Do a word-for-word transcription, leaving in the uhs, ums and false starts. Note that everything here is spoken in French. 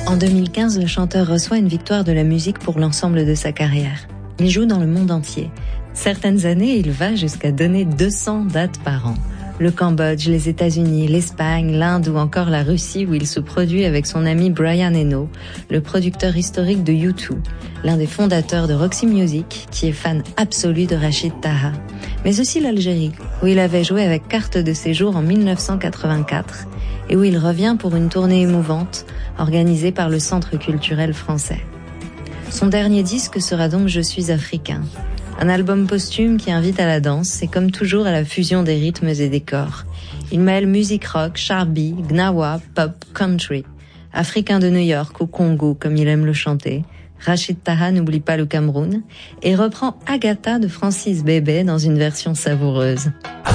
En deux mille quinze, le chanteur reçoit une victoire de la musique pour l'ensemble de sa carrière. Il joue dans le monde entier. Certaines années, il va jusqu'à donner deux cents dates par an. Le Cambodge, les États-Unis, l'Espagne, l'Inde ou encore la Russie où il se produit avec son ami Brian Eno, le producteur historique de U deux, l'un des fondateurs de Roxy Music, qui est fan absolu de Rachid Taha. Mais aussi l'Algérie, où il avait joué avec carte de séjour en mille neuf cent quatre-vingt-quatre et où il revient pour une tournée émouvante organisée par le Centre culturel français. Son dernier disque sera donc Je suis africain, un album posthume qui invite à la danse et comme toujours à la fusion des rythmes et des corps. Il mêle musique rock, charbi, gnawa, pop, country. Africain de New York au Congo comme il aime le chanter, Rachid Taha n'oublie pas le Cameroun et reprend Agatha de Francis Bébé dans une version savoureuse.